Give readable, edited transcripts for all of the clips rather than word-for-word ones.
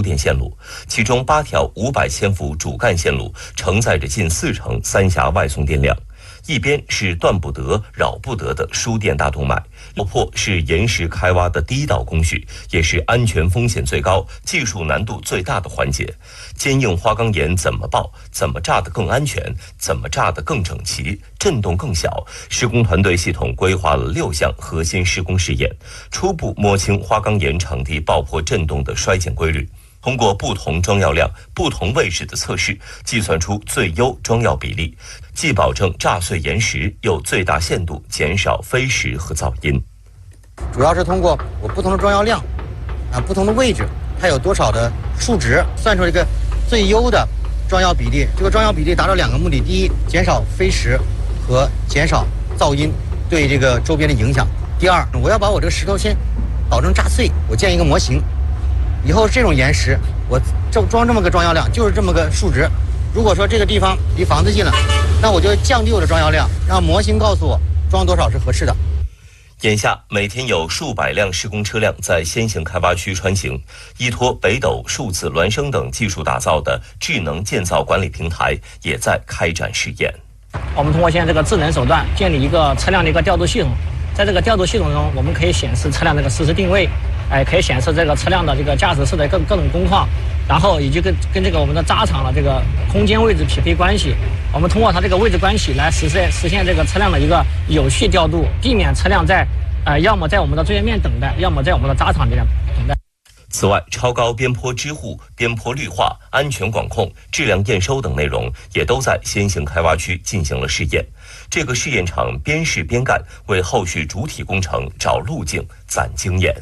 电线路，其中8条500千伏主干线路承载着近40%三峡外送电量。一边是断不得、扰不得的输电大动脉，落坡是岩石开挖的第一道工序，也是安全风险最高、技术难度最大的环节。坚硬花岗岩怎么爆、怎么炸得更安全、怎么炸得更整齐、震动更小，施工团队系统规划了6项核心施工试验，初步摸清花岗岩场地爆破震动的衰减规律。通过不同装药量、不同位置的测试，计算出最优装药比例，既保证炸碎岩石，又最大限度减少飞石和噪音。 主要是通过我不同的装药量，不同的位置，它有多少的数值，算出一个最优的装药比例。这个装药比例达到2个目的：第一，减少飞石和减少噪音对这个周边的影响；第二，我要把我这个石头先保证炸碎，我建一个模型。以后这种岩石，我装这么个装药量，就是这么个数值。如果说这个地方离房子近了，那我就降低我的装药量，让模型告诉我装多少是合适的。 眼下每天有数百辆施工车辆在先行开挖区穿行，依托北斗、数字孪生等技术打造的智能建造管理平台也在开展试验。 我们通过现在这个智能手段建立一个车辆的一个调度系统，在这个调度系统中，我们可以显示车辆这个实时定位，可以显示这个车辆的这个驾驶室的各种工况，然后以及跟这个我们的渣场的这个空间位置匹配关系。我们通过它这个位置关系来实现这个车辆的一个有序调度，避免车辆在要么在我们的作业面等待，要么在我们的渣场这边等待。 此外，超高边坡支护、边坡绿化、安全管控、质量验收等内容也都在先行开挖区进行了试验。这个试验场边试边干，为后续主体工程找路径、攒经验。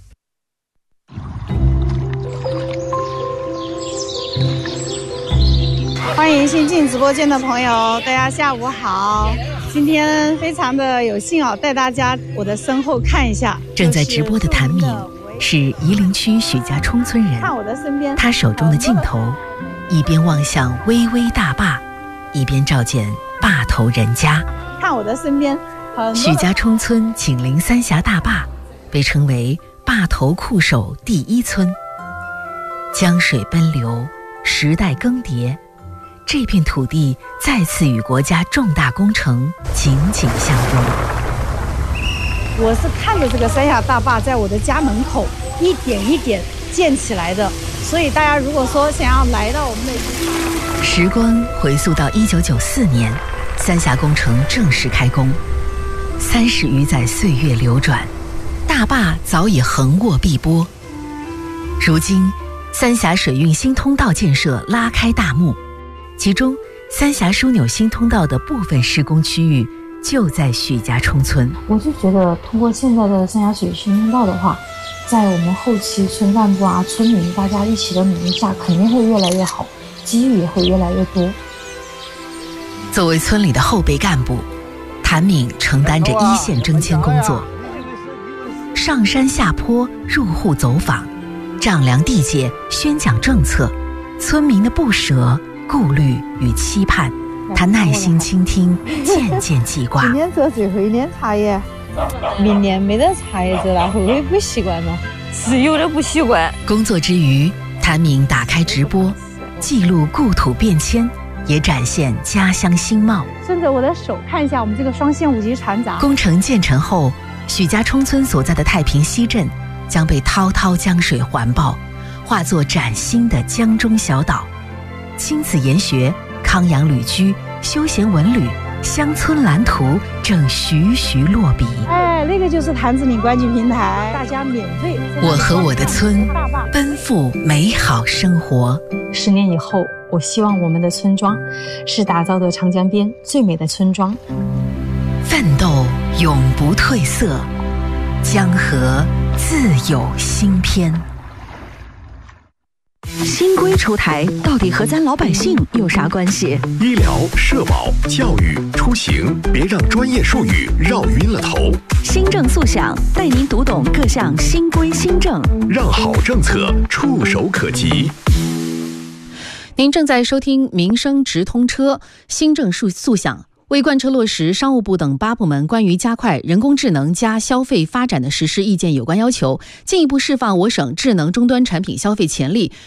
欢迎新进直播间的朋友，大家下午好。今天非常的有幸带大家我的身后看一下。 正在直播的谭敏是夷陵区许家冲村人， 看我的身边， 他手中的镜头一边望向巍巍大坝，一边照见坝头人家。 看我的身边， 许家冲村紧邻三峡大坝，被称为坝头酷守第1村。江水奔流，时代更迭，这片土地再次与国家重大工程紧紧相拥。 我是看着这个三峡大坝在我的家门口一点一点建起来的，所以大家如果说想要来到我们的时光回溯到1994年，三峡工程正式开工。30余载岁月流转，大坝早已横卧碧波。如今三峡水运新通道建设拉开大幕，其中三峡枢纽新通道的部分施工区域就在许家冲村。 我就觉得通过现在的三峡水新通道的话，在我们后期村干部村民大家一起的努力下，肯定会越来越好，机遇也会越来越多。 作为村里的后备干部，谭敏承担着一线征迁工作，上山下坡，入户走访，丈量地界，宣讲政策，村民的不舍、顾虑与期盼，他耐心倾听，渐渐记挂。 今年做最后1年茶叶，明年没得茶叶做了，会不会不习惯呢？ 是有点不习惯。 工作之余，谭敏打开直播，记录故土变迁，也展现家乡新貌。 顺着我的手看一下我们这个双线5级船闸。 工程建成后，许家冲村所在的太平西镇将被滔滔江水环抱，化作崭新的江中小岛。亲子研学、康养旅居、休闲文旅、乡村蓝图正徐徐落笔。 那个就是谭子岭观景平台，大家免费。 我和我的村奔赴美好生活。 10年以后，我希望我们的村庄是打造的长江边最美的村庄。 奋斗永不褪色，江河自有新篇。 新规出台，到底和咱老百姓有啥关系？ 医疗、社保、教育、出行，别让专业术语绕晕了头。 新政速享，带您读懂各项新规新政， 让好政策触手可及。 您正在收听民生直通车，新政速享。为贯彻落实商务部等8部门关于加快人工智能加消费发展的实施意见有关要求，进一步释放我省智能终端产品消费潜力，